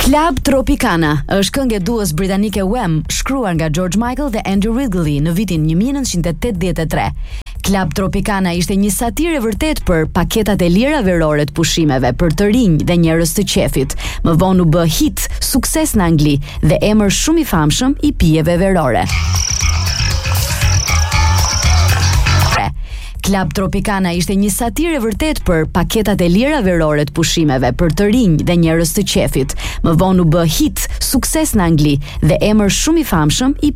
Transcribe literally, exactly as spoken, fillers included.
Club Tropicana është këngë e duës britanike Wham, shkruar nga George Michael dhe Andrew Ridgeley në vitin nineteen eighty-three. Club Tropicana ishte një satirë e vërtet për paketat e lira verore të pushimeve për të rinj dhe njerëz të qefit. Më vonë u bë hit, sukses në Angli dhe emër shumë i famshëm i pijeve verore. Club Tropicana ishte një satirë e vërtet për paketat e lira verore të pushimeve për të rinj dhe njerëz të qefit. Më vonë u bë hit, sukses në Angli dhe emër shumë i famshëm i